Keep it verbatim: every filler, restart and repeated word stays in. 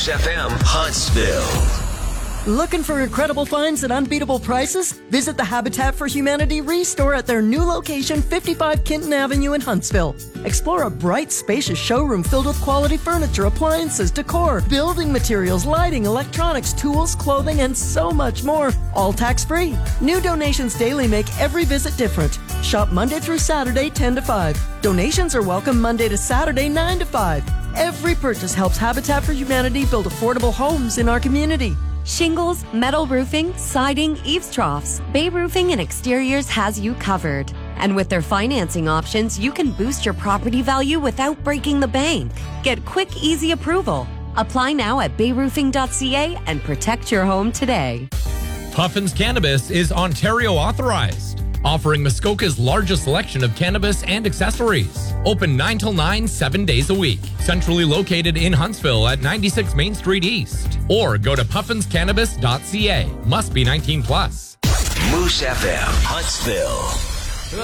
Moose F M, Huntsville. Looking for incredible finds at unbeatable prices? Visit the Habitat for Humanity Restore at their new location, fifty-five Kenton Avenue in Huntsville. Explore a bright, spacious showroom filled with quality furniture, appliances, decor, building materials, lighting, electronics, tools, clothing, and so much more. All tax-free. New donations daily make every visit different. Shop Monday through Saturday, ten to five. Donations are welcome Monday to Saturday, nine to five. Every purchase helps Habitat for Humanity build affordable homes in our community. Shingles, metal roofing, siding, eaves troughs. Bay Roofing and Exteriors has you covered. And with their financing options, you can boost your property value without breaking the bank. Get quick, easy approval. Apply now at bay roofing dot c a and protect your home today. Puffins Cannabis is Ontario authorized, offering Muskoka's largest selection of cannabis and accessories. Open nine till nine, seven days a week. Centrally located in Huntsville at ninety-six Main Street East. Or go to puffins cannabis dot c a. Must be nineteen plus. Moose F M, Huntsville.